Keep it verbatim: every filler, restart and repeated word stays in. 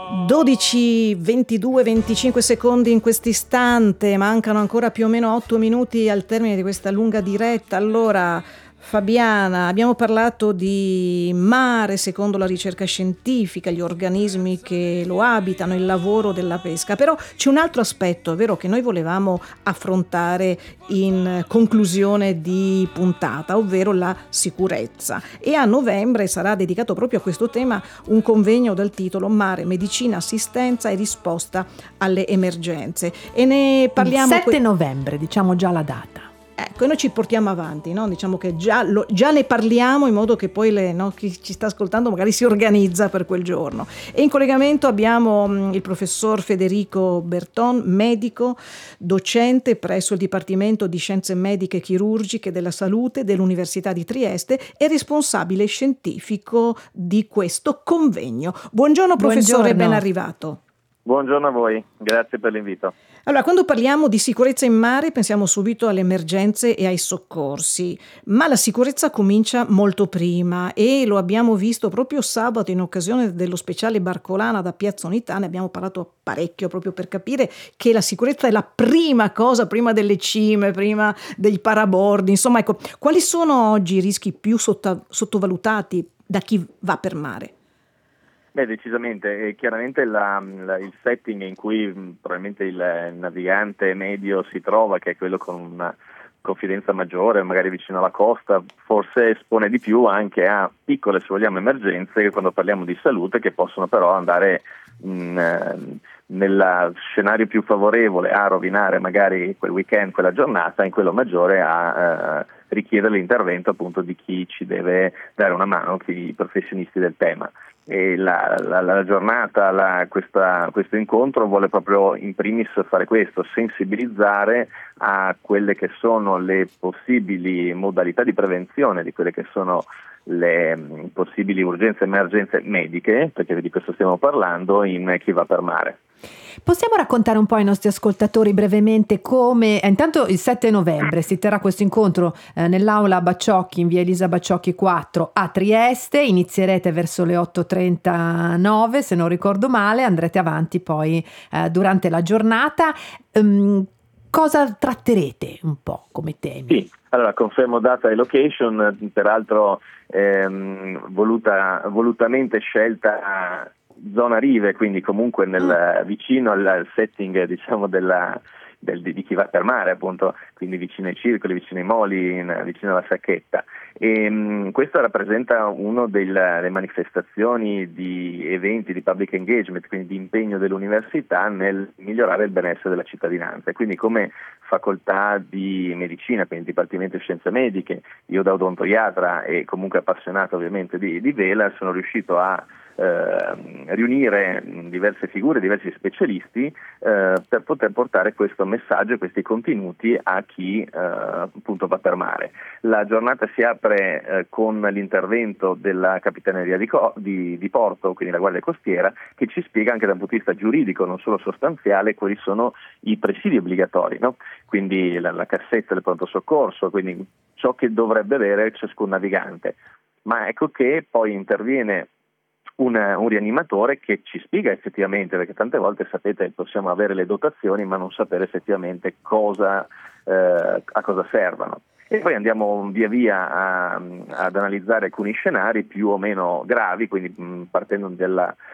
dodici, ventidue, venticinque secondi in quest'istante, mancano ancora più o meno otto minuti al termine di questa lunga diretta. Allora, Fabiana, abbiamo parlato di mare secondo la ricerca scientifica, gli organismi che lo abitano, il lavoro della pesca, però c'è un altro aspetto, è vero, che noi volevamo affrontare in conclusione di puntata, ovvero la sicurezza. E a novembre sarà dedicato proprio a questo tema un convegno dal titolo Mare, Medicina, Assistenza e Risposta alle Emergenze. E ne parliamo il sette novembre, diciamo già la data. Ecco, e noi ci portiamo avanti, no? Diciamo che già, lo, già ne parliamo in modo che poi le, no, chi ci sta ascoltando magari si organizza per quel giorno. E in collegamento abbiamo mh, il professor Federico Berton, medico, docente presso il Dipartimento di Scienze Mediche e Chirurgiche della Salute dell'Università di Trieste e responsabile scientifico di questo convegno. Buongiorno professore, Buongiorno. ben arrivato. Buongiorno a voi, grazie per l'invito. Allora, quando parliamo di sicurezza in mare pensiamo subito alle emergenze e ai soccorsi, ma la sicurezza comincia molto prima e lo abbiamo visto proprio sabato in occasione dello speciale Barcolana da Piazza Unità, ne abbiamo parlato parecchio proprio per capire che la sicurezza è la prima cosa, prima delle cime, prima dei parabordi, insomma, ecco, quali sono oggi i rischi più sotto- sottovalutati da chi va per mare? Beh, decisamente, e chiaramente la, la, il setting in cui mh, probabilmente il navigante medio si trova, che è quello con una confidenza maggiore, magari vicino alla costa, forse espone di più anche a piccole, se vogliamo, emergenze, quando parliamo di salute, che possono però andare mh, nel scenario più favorevole a rovinare magari quel weekend, quella giornata, in quello maggiore a eh, richiedere l'intervento appunto di chi ci deve dare una mano, i professionisti del tema. E la, la, la giornata, la, questa, questo incontro vuole proprio in primis fare questo, sensibilizzare a quelle che sono le possibili modalità di prevenzione di quelle che sono le mh, possibili urgenze e emergenze mediche, perché di questo stiamo parlando, in chi va per mare. Possiamo raccontare un po' ai nostri ascoltatori brevemente come, eh, intanto il sette novembre si terrà questo incontro eh, nell'aula Bacciocchi in via Elisa Bacciocchi quattro a Trieste, inizierete verso le otto e trentanove se non ricordo male, andrete avanti poi eh, durante la giornata. Um, cosa tratterete un po' come temi? Sì, allora confermo data e location, peraltro ehm, voluta, volutamente scelta zona rive, quindi comunque nel, vicino al, al setting, diciamo, della, del, di, di chi va per mare, appunto, quindi vicino ai circoli, vicino ai moli, in, vicino alla Sacchetta. E mh, questo rappresenta una delle manifestazioni di eventi di public engagement, quindi di impegno dell'università nel migliorare il benessere della cittadinanza. E quindi come facoltà di medicina, quindi Dipartimento di Scienze Mediche, io da odontoiatra e comunque appassionato ovviamente di, di vela, sono riuscito a Eh, riunire diverse figure, diversi specialisti eh, per poter portare questo messaggio e questi contenuti a chi eh, appunto va per mare. La giornata si apre eh, con l'intervento della Capitaneria di, Co- di, di Porto, quindi la Guardia Costiera, che ci spiega anche da un punto di vista giuridico, non solo sostanziale, quali sono i presidi obbligatori, no? Quindi la, la cassetta del pronto soccorso, quindi ciò che dovrebbe avere ciascun navigante. Ma ecco che poi interviene Un, un rianimatore che ci spiega effettivamente, perché tante volte sapete possiamo avere le dotazioni ma non sapere effettivamente cosa, eh, a cosa servano. E poi andiamo via via a, ad analizzare alcuni scenari più o meno gravi, quindi mh, partendo dalla,